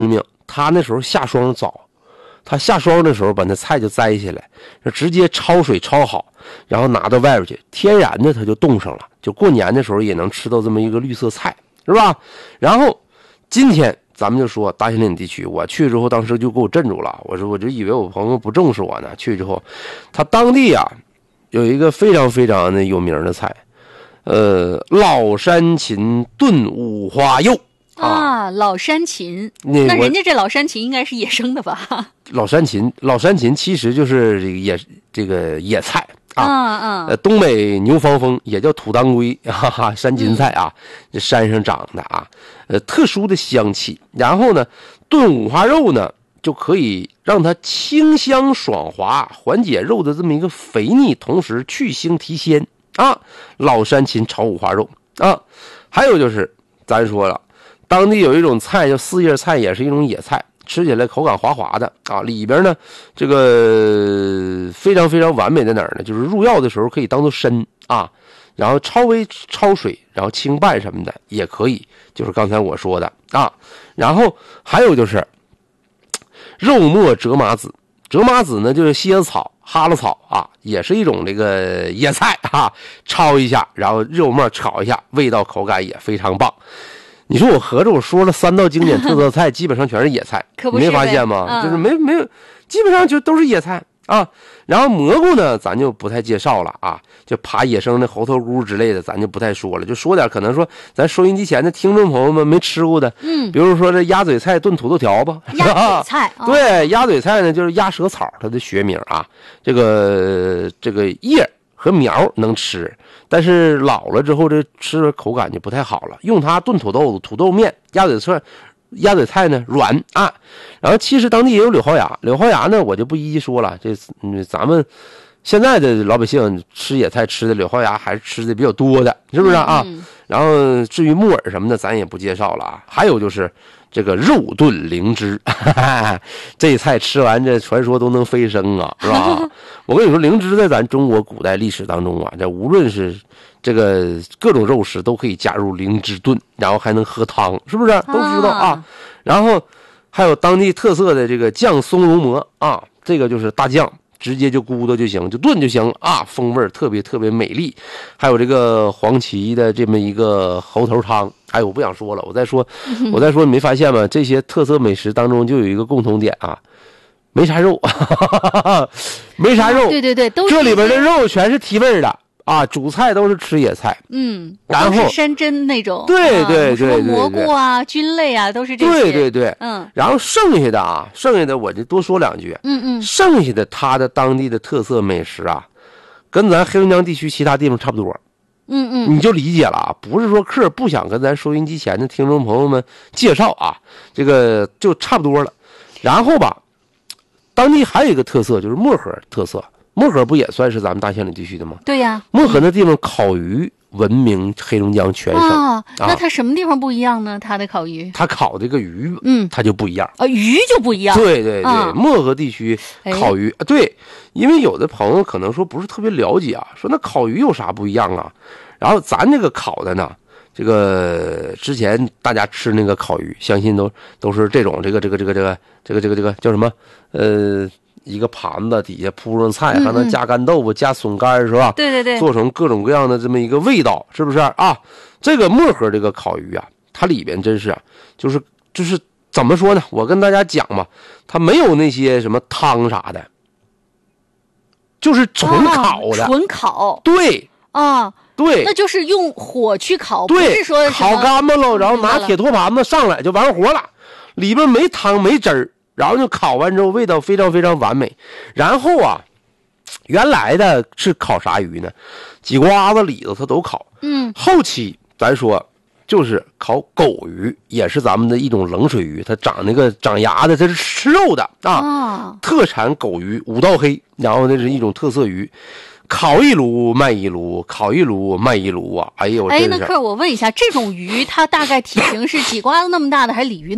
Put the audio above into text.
明他那时候下霜早，他下霜的时候把那菜就摘下来，直接焯水焯好，然后拿到外边去，天然的它就冻上了，就过年的时候也能吃到这么一个绿色菜，是吧？然后今天咱们就说大兴岭地区，我去之后当时就给我镇住了，我就以为我朋友不重视我呢，去之后他当地啊有一个非常非常的有名的菜，老山芹炖五花肉啊，老山芹，那人家这老山芹应该是野生的吧？ 老山芹其实就是这个野菜啊，东北牛防风也叫土当归，哈哈，山芹菜啊，这山上长的啊，特殊的香气。然后呢，炖五花肉呢，就可以让它清香爽滑，缓解肉的这么一个肥腻，同时去腥提鲜啊。老山芹炒五花肉啊，还有就是咱说了。当地有一种菜叫四叶菜，也是一种野菜，吃起来口感滑滑的啊。里边呢，这个非常非常完美在哪儿呢？就是入药的时候可以当做参啊，然后稍微焯水，然后清拌什么的也可以，就是刚才我说的啊。然后还有就是肉末折麻子，折麻子呢就是蝎子草、哈喇草啊，也是一种这个野菜啊，焯一下，然后肉末炒一下，味道口感也非常棒。你说我合着我说了3道经典特色菜，基本上全是野菜， 可不是你没发现吗？就是没有，基本上就都是野菜啊。然后蘑菇呢，咱就不太介绍了啊，就爬野生的猴头菇之类的，咱就不太说了，就说点可能说咱收音机前的听众朋友们没吃过的，比如说这鸭嘴菜炖土豆条吧。 鸭嘴菜， 对，鸭嘴菜呢就是鸭舌草，它的学名啊，这个叶和苗能吃。但是老了之后，这吃口感就不太好了。用它炖土豆子、土豆面、鸭嘴菜呢软啊。然后其实当地也有柳蒿芽，柳蒿芽呢我就不一一说了。这咱们现在的老百姓吃野菜吃的柳蒿芽还是吃的比较多的，是不是啊？然后至于木耳什么的，咱也不介绍了啊。还有就是这个肉炖灵芝，这菜吃完这传说都能飞升啊，是吧？我跟你说，灵芝在咱中国古代历史当中啊，这无论是这个各种肉食都可以加入灵芝炖，然后还能喝汤，是不是？都知道啊。然后还有当地特色的这个酱松茸馍啊，这个就是大酱。直接就咕嘟就行，就炖就行啊，风味特别特别美丽。还有这个黄芪的这么一个猴头汤，哎，我不想说了，我再说，你没发现吗？这些特色美食当中就有一个共同点啊，没啥肉，没啥肉。 对，都是这里边的肉全是提味的。啊，主菜都是吃野菜，然后都是山珍那种， 对， 什么蘑菇啊、菌类啊，都是这些， 对，然后剩下的我就多说两句，剩下的它的当地的特色美食啊，跟咱黑龙江地区其他地方差不多，你就理解了啊，不是说客不想跟咱收音机前的听众朋友们介绍啊，这个就差不多了。然后吧，当地还有一个特色就是漠河特色。漠河不也算是咱们大兴岭地区的吗？ 对呀， 漠河那地方烤鱼闻名黑龙江全省啊。那它什么地方不一样呢？它的烤鱼， 它烤这个鱼，它就不一样啊，鱼就不一样。 对，漠河地区烤鱼，对，因为有的朋友可能说不是特别了解啊，说那烤鱼有啥不一样啊？然后咱这个烤的呢，这个之前大家吃那个烤鱼，相信都是这种这个叫什么一个盘子底下铺上菜，还能加干豆腐、加笋干，是吧？ 对， 做成各种各样的这么一个味道，是不是啊？这个漠河这个烤鱼啊，它里边真是啊，就是怎么说呢？我跟大家讲嘛，它没有那些什么汤啥的，就是纯烤的， 纯烤。 对啊， 对， 那就是用火去烤， 对， 不是说烤干巴了，然后拿铁托盘子上来就完活了，里边没汤没汁儿。然后就烤完之后，味道非常非常完美。然后啊，原来的是烤啥鱼呢？几瓜子、里子它都烤。后期咱说就是烤狗鱼，也是咱们的一种冷水鱼，它长牙的，它是吃肉的啊。特产狗鱼五道黑，然后那是一种特色鱼。烤一炉卖一炉，烤一炉卖一炉啊！哎呦， 那客我问一下，这种鱼它大概体型是几瓜子那么大的，还是鲤鱼？